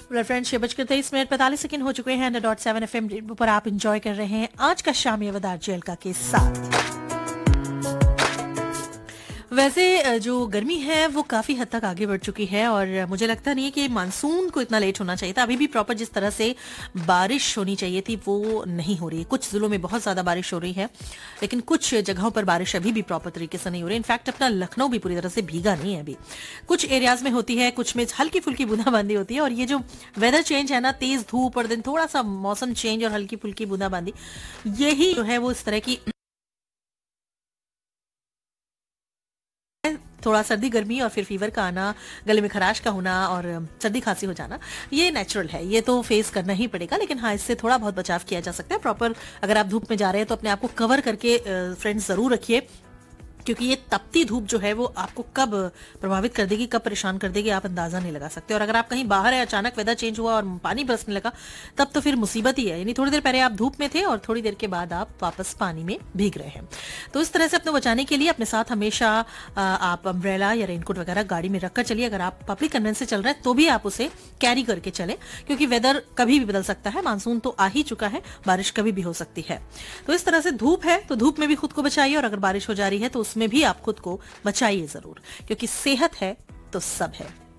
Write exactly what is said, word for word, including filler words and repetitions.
Friends, छह बजकर तेईस मिनट पैंतालीस सेकंड हो चुके हैं। डॉट सेवन एफ एम पर आप इंजॉय कर रहे हैं आज का शाम येवदार जेलका के साथ। वैसे जो गर्मी है वो काफी हद तक आगे बढ़ चुकी है और मुझे लगता नहीं है कि मानसून को इतना लेट होना चाहिए था। अभी भी प्रॉपर जिस तरह से बारिश होनी चाहिए थी वो नहीं हो रही है। कुछ जिलों में बहुत ज्यादा बारिश हो रही है, लेकिन कुछ जगहों पर बारिश अभी भी प्रॉपर तरीके से नहीं हो रही। इनफैक्ट अपना लखनऊ भी पूरी तरह से भीगा नहीं है। अभी कुछ एरियाज में होती है, कुछ में हल्की फुल्की बूंदाबांदी होती है। और ये जो वेदर चेंज है ना, तेज धूप और दिन थोड़ा सा मौसम चेंज और हल्की फुल्की बूंदाबांदी, यही जो है वो इस तरह की थोड़ा सर्दी गर्मी और फिर फीवर का आना, गले में खराश का होना और सर्दी खांसी हो जाना, ये नेचुरल है। ये तो फेस करना ही पड़ेगा। लेकिन हाँ, इससे थोड़ा बहुत बचाव किया जा सकता है। प्रॉपर अगर आप धूप में जा रहे हैं तो अपने आप को कवर करके फ्रेंड्स जरूर रखिए, क्योंकि ये तपती धूप जो है वो आपको कब प्रभावित कर देगी, कब परेशान कर देगी, आप अंदाजा नहीं लगा सकते। और अगर आप कहीं बाहर है, अचानक वेदर चेंज हुआ और पानी बरसने लगा, तब तो फिर मुसीबत ही है। यानी थोड़ी देर पहले आप धूप में थे और थोड़ी देर के बाद आप वापस पानी में भीग रहे हैं। तो इस तरह से अपने बचाने के लिए अपने साथ हमेशा आप अम्ब्रेला या रेनकोट वगैरह गाड़ी में रखकर चलिए। अगर आप पब्लिक कन्वेंस से चल रहे हैं तो भी आप उसे कैरी करके चले, क्योंकि वेदर कभी भी बदल सकता है। मानसून तो आ ही चुका है, बारिश कभी भी हो सकती है। तो इस तरह से धूप है तो धूप में भी खुद को बचाइए, और अगर बारिश हो जा रही है तो उसमें भी आप खुद को बचाइए जरूर, क्योंकि सेहत है तो सब है।